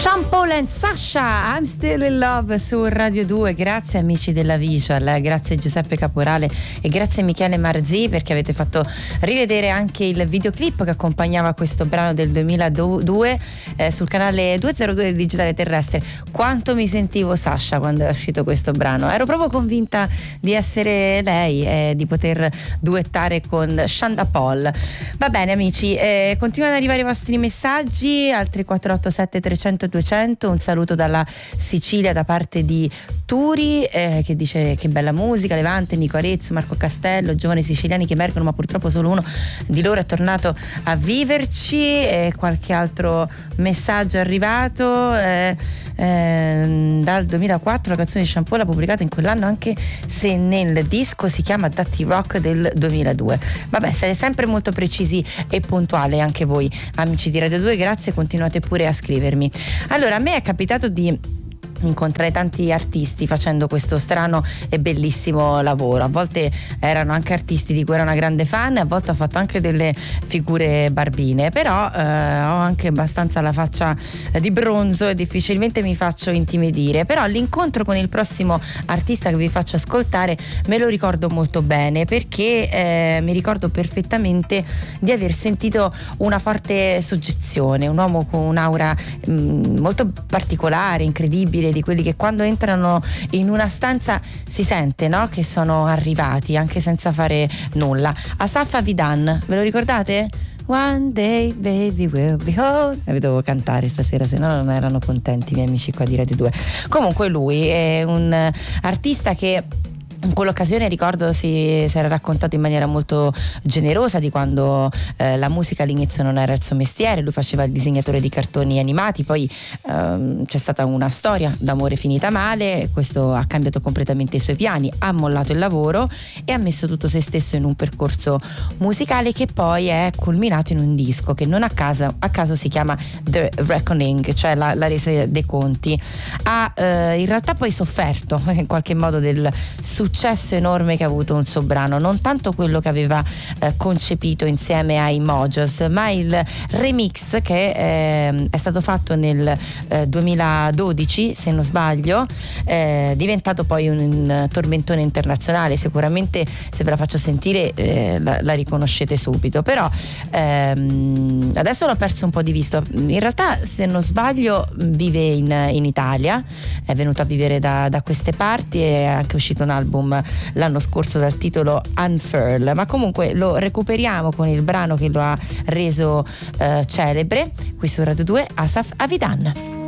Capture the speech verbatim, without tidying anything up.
Sean Paul and Sasha, I'm Still in Love su Radio due. Grazie amici della Visual, grazie Giuseppe Caporale e grazie Michele Marzì perché avete fatto rivedere anche il videoclip che accompagnava questo brano del duemiladue eh, sul canale duecentodue del Digitale Terrestre. Quanto mi sentivo Sasha quando è uscito questo brano, ero proprio convinta di essere lei e eh, di poter duettare con Shanda Paul. Va bene amici, eh, continuano ad arrivare i vostri messaggi al tre quattro otto sette trecento duecento. Un saluto dalla Sicilia da parte di Turi eh, che dice che bella musica, Levante, Nico Arezzo, Marco Castello, giovani siciliani che emergono ma purtroppo solo uno di loro è tornato a viverci. E qualche altro messaggio è arrivato eh, eh, dal duemilaquattro, la canzone di Sean Paul pubblicata in quell'anno anche se nel disco si chiama Dirty Rock del duemiladue. Vabbè, siete sempre molto precisi e puntuali anche voi amici di Radio due, grazie, continuate pure a scrivermi. Allora, a me è capitato di incontrare tanti artisti facendo questo strano e bellissimo lavoro. A volte erano anche artisti di cui ero una grande fan, a volte ho fatto anche delle figure barbine, però eh, ho anche abbastanza la faccia di bronzo e difficilmente mi faccio intimidire. Però l'incontro con il prossimo artista che vi faccio ascoltare me lo ricordo molto bene perché eh, mi ricordo perfettamente di aver sentito una forte soggezione, un uomo con un'aura mh, molto particolare, incredibile, di quelli che quando entrano in una stanza si sente, no? Che sono arrivati anche senza fare nulla. Asaf Avidan, ve lo ricordate? One day baby will be home. E devo cantare stasera, se no non erano contenti i miei amici qua di Radio due. Comunque lui è un artista che in quell'occasione ricordo si, si era raccontato in maniera molto generosa di quando eh, la musica all'inizio non era il suo mestiere. Lui faceva il disegnatore di cartoni animati, poi ehm, c'è stata una storia d'amore finita male, questo ha cambiato completamente i suoi piani, ha mollato il lavoro e ha messo tutto se stesso in un percorso musicale che poi è culminato in un disco che non a caso, a caso si chiama The Reckoning, cioè la, la resa dei conti. Ha eh, in realtà poi sofferto in qualche modo del successo successo enorme che ha avuto un suo brano, non tanto quello che aveva eh, concepito insieme ai Mojos, ma il remix che eh, è stato fatto nel eh, duemiladodici, se non sbaglio, è diventato poi un, un tormentone internazionale. Sicuramente se ve la faccio sentire eh, la, la riconoscete subito, però ehm, adesso l'ho perso un po' di vista. In realtà, se non sbaglio, vive in, in Italia, è venuto a vivere da, da queste parti e è anche uscito un album l'anno scorso dal titolo Unfurl, ma comunque lo recuperiamo con il brano che lo ha reso eh, celebre qui su Radio due, Asaf Avidan.